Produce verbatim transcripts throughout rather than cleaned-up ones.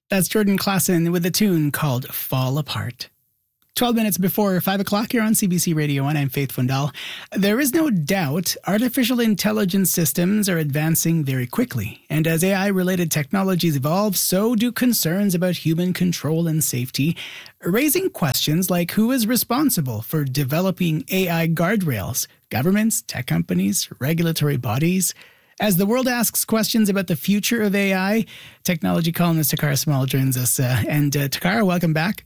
That's Jordan Klassen with a tune called Fall Apart. twelve minutes before five o'clock here on C B C Radio one, I'm Faith Fundal. There is no doubt artificial intelligence systems are advancing very quickly. And as A I-related technologies evolve, so do concerns about human control and safety, raising questions like who is responsible for developing A I guardrails? Governments, tech companies, regulatory bodies? As the world asks questions about the future of A I, technology columnist Takara Small joins us. Uh, and uh, Takara, welcome back.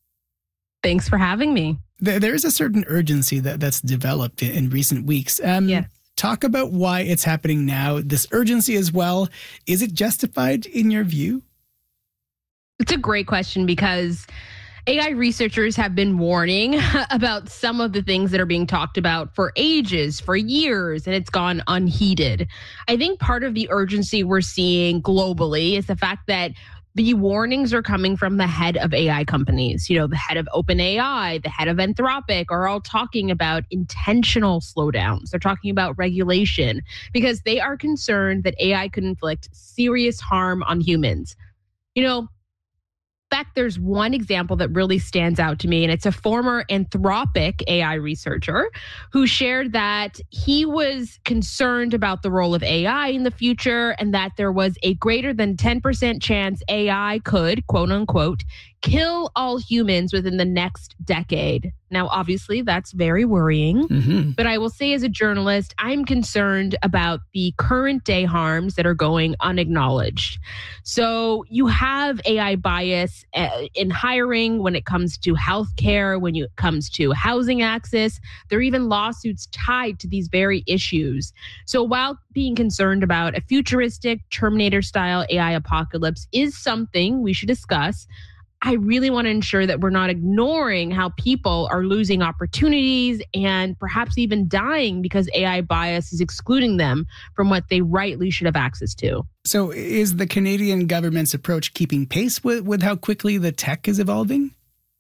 Thanks for having me. There, there is a certain urgency that, that's developed in, in recent weeks. Um, yes. Talk about why it's happening now, this urgency as well. Is it justified in your view? It's a great question because A I researchers have been warning about some of the things that are being talked about for ages, for years, and it's gone unheeded. I think part of the urgency we're seeing globally is the fact that the warnings are coming from the head of A I companies. You know, the head of OpenAI, the head of Anthropic are all talking about intentional slowdowns. They're talking about regulation because they are concerned that A I could inflict serious harm on humans. You know, in fact, there's one example that really stands out to me, and it's a former Anthropic A I researcher who shared that he was concerned about the role of A I in the future and that there was a greater than ten percent chance A I could, quote unquote, kill all humans within the next decade. Now, obviously, that's very worrying. Mm-hmm. But I will say as a journalist, I'm concerned about the current day harms that are going unacknowledged. So you have A I bias uh, in hiring when it comes to healthcare, when it comes to housing access. There are even lawsuits tied to these very issues. So while being concerned about a futuristic Terminator-style A I apocalypse is something we should discuss, I really want to ensure that we're not ignoring how people are losing opportunities and perhaps even dying because A I bias is excluding them from what they rightly should have access to. So is the Canadian government's approach keeping pace with, with how quickly the tech is evolving?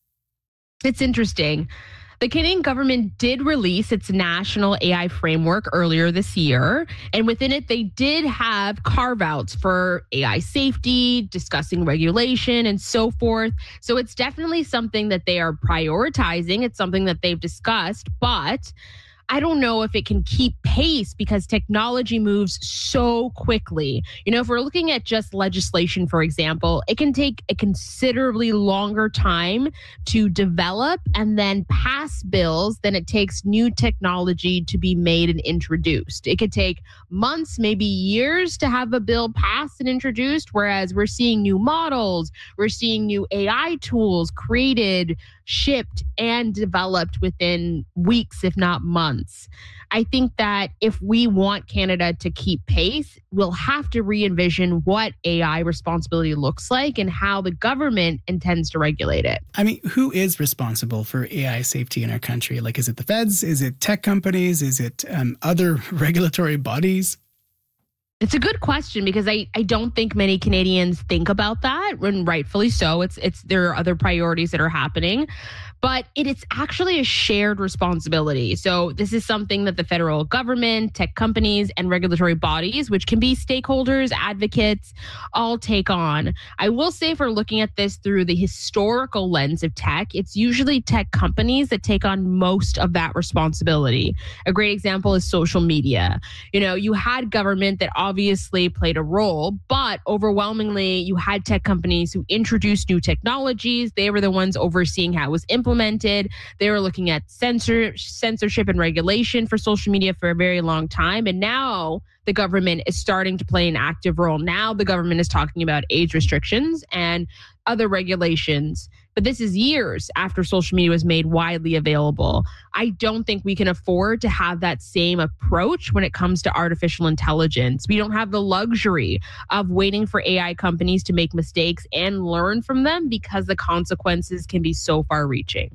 It's interesting. The Canadian government did release its national A I framework earlier this year, and within it, they did have carve-outs for A I safety, discussing regulation, and so forth. So it's definitely something that they are prioritizing. It's something that they've discussed, but I don't know if it can keep pace because technology moves so quickly. You know, if we're looking at just legislation, for example, it can take a considerably longer time to develop and then pass bills than it takes new technology to be made and introduced. It could take months, maybe years to have a bill passed and introduced, whereas we're seeing new models, we're seeing new A I tools created, shipped, and developed within weeks, if not months. I think that if we want Canada to keep pace, we'll have to re-envision what A I responsibility looks like and how the government intends to regulate it. I mean, who is responsible for A I safety in our country? Like, is it the feds? Is it tech companies? Is it um, other regulatory bodies? It's a good question because I, I don't think many Canadians think about that, and rightfully so. It's it's there are other priorities that are happening, but it is actually a shared responsibility. So this is something that the federal government, tech companies, and regulatory bodies, which can be stakeholders, advocates, all take on. I will say if we're looking at this through the historical lens of tech, it's usually tech companies that take on most of that responsibility. A great example is social media. You know, you had government that obviously played a role, but overwhelmingly you had tech companies who introduced new technologies. They were the ones overseeing how it was implemented. They were looking at censor, censorship and regulation for social media for a very long time. And now the government is starting to play an active role. Now the government is talking about age restrictions and other regulations. But this is years after social media was made widely available. I don't think we can afford to have that same approach when it comes to artificial intelligence. We don't have the luxury of waiting for A I companies to make mistakes and learn from them because the consequences can be so far-reaching.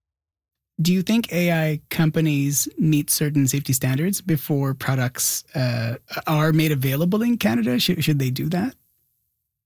Do you think A I companies meet certain safety standards before products uh, are made available in Canada? Should, should they do that?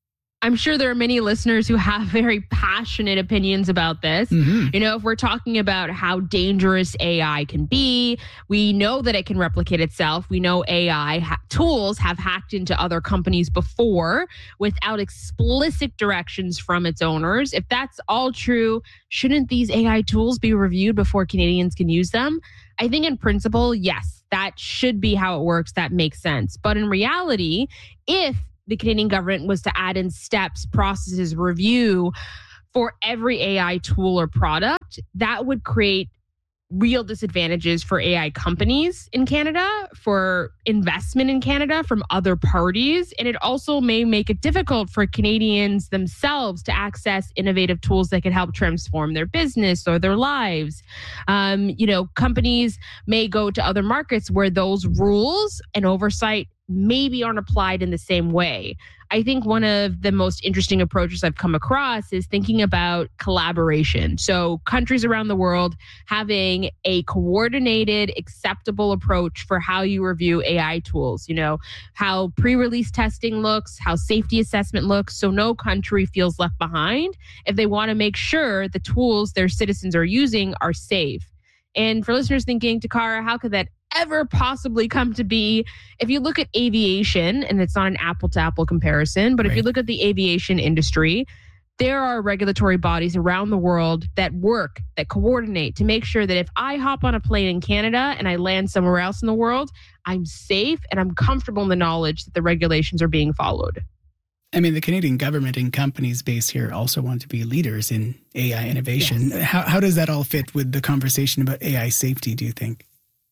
I'm sure there are many listeners who have very passionate opinions about this. Mm-hmm. You know, if we're talking about how dangerous A I can be, we know that it can replicate itself. We know A I ha- tools have hacked into other companies before without explicit directions from its owners. If that's all true, shouldn't these A I tools be reviewed before Canadians can use them? I think in principle, yes, that should be how it works. That makes sense. But in reality, if the Canadian government was to add in steps, processes, review for every A I tool or product, that would create real disadvantages for A I companies in Canada, for investment in Canada from other parties. And it also may make it difficult for Canadians themselves to access innovative tools that could help transform their business or their lives. Um, you know, companies may go to other markets where those rules and oversight maybe aren't applied in the same way. I think one of the most interesting approaches I've come across is thinking about collaboration. So countries around the world having a coordinated, acceptable approach for how you review A I tools, you know, how pre-release testing looks, how safety assessment looks, so no country feels left behind if they want to make sure the tools their citizens are using are safe. And for listeners thinking, Takara, how could that ever possibly come to be? If you look at aviation, and it's not an apple to apple comparison, but right. if you look at the aviation industry, there are regulatory bodies around the world that work, that coordinate to make sure that if I hop on a plane in Canada and I land somewhere else in the world, I'm safe and I'm comfortable in the knowledge that the regulations are being followed. I mean, the Canadian government and companies based here also want to be leaders in A I innovation. Yes. How, how does that all fit with the conversation about A I safety, do you think?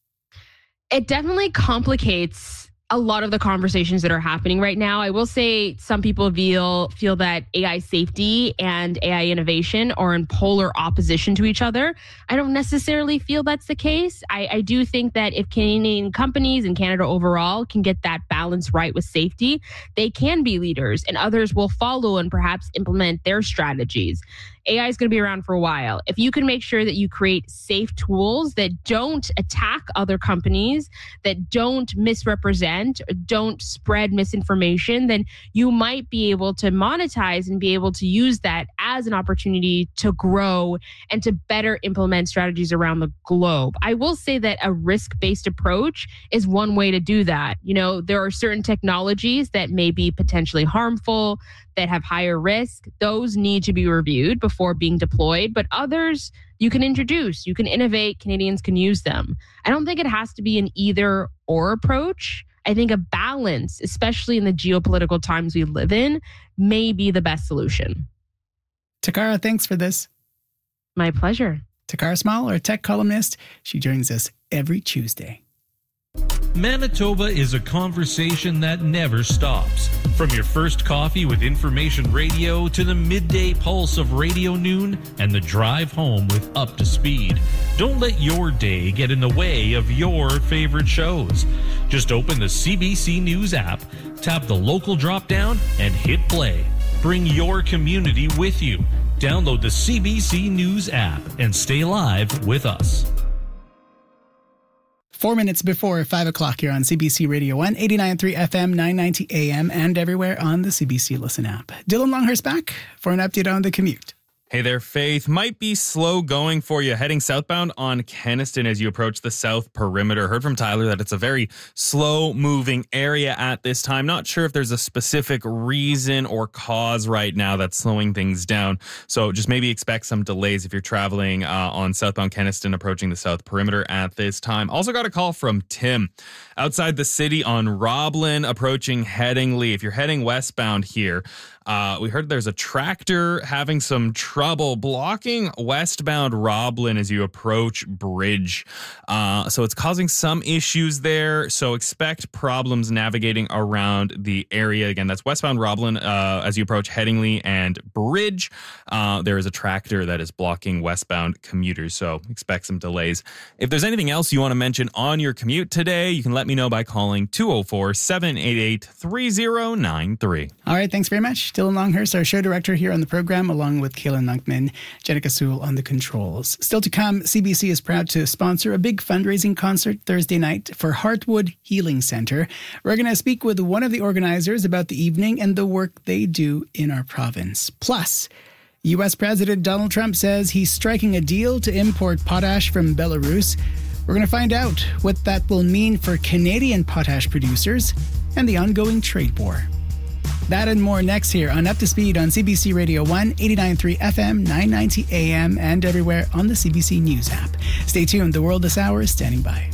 It definitely complicates a lot of the conversations that are happening right now. I will say some people feel feel that A I safety and A I innovation are in polar opposition to each other. I don't necessarily feel that's the case. I, I do think that if Canadian companies and Canada overall can get that balance right with safety, they can be leaders and others will follow and perhaps implement their strategies. A I is going to be around for a while. If you can make sure that you create safe tools that don't attack other companies, that don't misrepresent, don't spread misinformation, then you might be able to monetize and be able to use that as an opportunity to grow and to better implement strategies around the globe. I will say that a risk-based approach is one way to do that. You know, there are certain technologies that may be potentially harmful, that have higher risk. Those need to be reviewed before being deployed, but others you can introduce, you can innovate, Canadians can use them. I don't think it has to be an either or approach. I think a balance, especially in the geopolitical times we live in, may be the best solution. Takara, thanks for this. My pleasure. Takara Small, our tech columnist, she joins us every Tuesday. Manitoba is a conversation that never stops. From your first coffee with Information Radio to the midday pulse of Radio Noon and the drive home with Up to Speed. Don't let your day get in the way of your favorite shows. Just open the C B C News app, tap the local drop-down, and hit play. Bring your community with you. Download the C B C News app and stay live with us. Four minutes before five o'clock here on C B C Radio one, eighty-nine point three F M, nine ninety A M, and everywhere on the C B C Listen app. Dylan Longhurst back for an update on the commute. Hey there, Faith. Might be slow going for you heading southbound on Kenaston as you approach the south perimeter. Heard from Tyler that it's a very slow moving area at this time. Not sure if there's a specific reason or cause right now that's slowing things down. So just maybe expect some delays if you're traveling uh, on southbound Kenaston approaching the south perimeter at this time. Also got a call from Tim outside the city on Roblin approaching Headingley. If you're heading westbound here, Uh, we heard there's a tractor having some trouble blocking westbound Roblin as you approach Bridge. Uh, so it's causing some issues there. So expect problems navigating around the area. Again, that's westbound Roblin uh, as you approach Headingley and Bridge. Uh, there is a tractor that is blocking westbound commuters. So expect some delays. If there's anything else you want to mention on your commute today, you can let me know by calling two oh four, seven eight eight, three oh nine three. All right, thanks very much. Dylan Longhurst, our show director here on the program, along with Kaylin Monkman, Jenica Sewell on the controls. Still to come, C B C is proud to sponsor a big fundraising concert Thursday night for Heartwood Healing Center. We're going to speak with one of the organizers about the evening and the work they do in our province. Plus, U S President Donald Trump says he's striking a deal to import potash from Belarus. We're going to find out what that will mean for Canadian potash producers and the ongoing trade war. That and more next here on Up to Speed on C B C Radio one, eighty-nine point three F M, nine ninety A M, and everywhere on the C B C News app. Stay tuned. The World This Hour is standing by.